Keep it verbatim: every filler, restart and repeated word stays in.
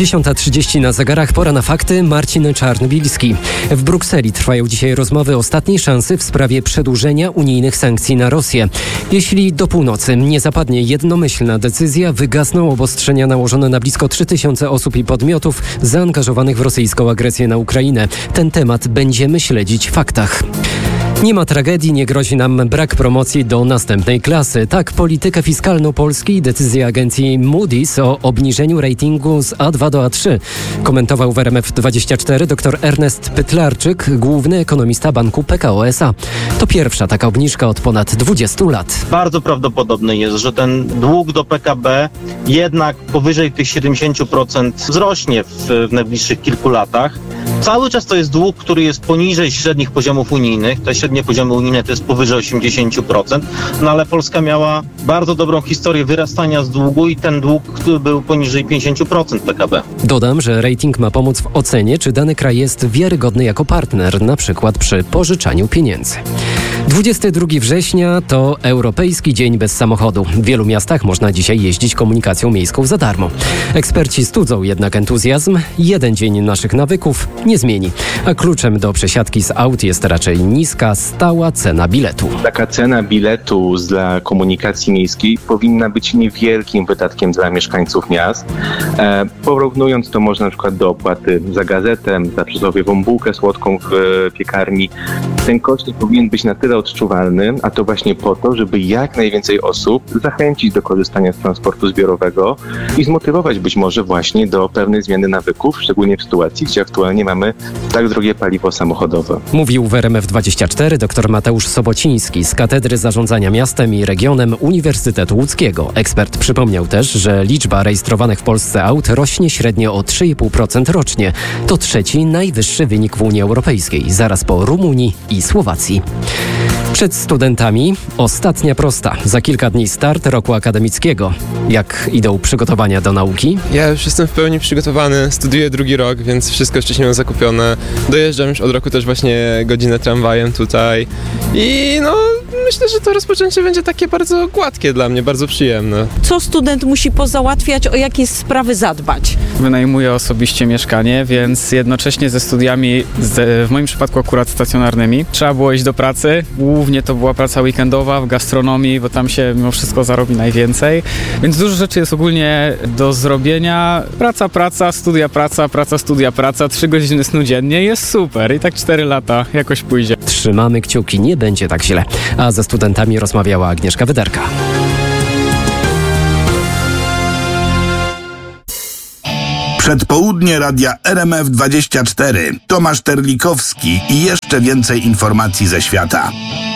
dziesiąta trzydzieści na zegarach, pora na fakty. Marcin Czarnbilski. W Brukseli trwają dzisiaj rozmowy ostatniej szansy w sprawie przedłużenia unijnych sankcji na Rosję. Jeśli do północy nie zapadnie jednomyślna decyzja, wygasną obostrzenia nałożone na blisko trzy tysiące osób i podmiotów zaangażowanych w rosyjską agresję na Ukrainę. Ten temat będziemy śledzić w faktach. Nie ma tragedii, nie grozi nam brak promocji do następnej klasy. Tak politykę fiskalną Polski i decyzję agencji Moody's o obniżeniu ratingu z A dwa do A trzy komentował w R M F dwadzieścia cztery dr Ernest Pytlarczyk, główny ekonomista banku P K O S A. To pierwsza taka obniżka od ponad dwudziestu lat. Bardzo prawdopodobne jest, że ten dług do P K B jednak powyżej tych siedemdziesiąt procent wzrośnie w, w najbliższych kilku latach. Cały czas to jest dług, który jest poniżej średnich poziomów unijnych. Te średnie poziomy unijne to jest powyżej osiemdziesiąt procent, no ale Polska miała bardzo dobrą historię wyrastania z długu i ten dług, który był poniżej pięćdziesiąt procent P K B. Dodam, że rating ma pomóc w ocenie, czy dany kraj jest wiarygodny jako partner, na przykład przy pożyczaniu pieniędzy. dwudziestego drugiego września to Europejski Dzień Bez Samochodu. W wielu miastach można dzisiaj jeździć komunikacją miejską za darmo. Eksperci studzą jednak entuzjazm. Jeden dzień naszych nawyków nie zmieni. A kluczem do przesiadki z aut jest raczej niska, stała cena biletu. Taka cena biletu dla komunikacji miejskiej powinna być niewielkim wydatkiem dla mieszkańców miast. E, porównując to może na przykład do opłaty za gazetę, za przysłowiową bułkę słodką w e, piekarni, ten koszt powinien być na tyle odczuwalny, a to właśnie po to, żeby jak najwięcej osób zachęcić do korzystania z transportu zbiorowego i zmotywować być może właśnie do pewnej zmiany nawyków, szczególnie w sytuacji, gdzie aktualnie mamy tak drogie paliwo samochodowe. Mówił w R M F dwadzieścia cztery dr Mateusz Sobociński z Katedry Zarządzania Miastem i Regionem Uniwersytetu Łódzkiego. Ekspert przypomniał też, że liczba rejestrowanych w Polsce aut rośnie średnio o trzy i pół procent rocznie. To trzeci najwyższy wynik w Unii Europejskiej, zaraz po Rumunii i Słowacji. Przed studentami ostatnia prosta. Za kilka dni start roku akademickiego. Jak idą przygotowania do nauki? Ja już jestem w pełni przygotowany, studiuję drugi rok, więc wszystko wcześniej mam zakupione. Dojeżdżam już od roku też właśnie godzinę tramwajem tutaj i no myślę, że to rozpoczęcie będzie takie bardzo gładkie dla mnie, bardzo przyjemne. Co student musi pozałatwiać, o jakie sprawy zadbać? Wynajmuję osobiście mieszkanie, więc jednocześnie ze studiami, z, w moim przypadku akurat stacjonarnymi, trzeba było iść do pracy. Głównie to była praca weekendowa w gastronomii, bo tam się mimo wszystko zarobi najwięcej. Więc dużo rzeczy jest ogólnie do zrobienia. Praca, praca, studia, praca, praca, studia, praca. Trzy godziny snu dziennie jest super i tak cztery lata jakoś pójdzie. Trzymamy kciuki, nie będzie tak źle. A ze studentami rozmawiała Agnieszka Wyderka. Przedpołudnie radia R M F dwadzieścia cztery. Tomasz Terlikowski i jeszcze więcej informacji ze świata.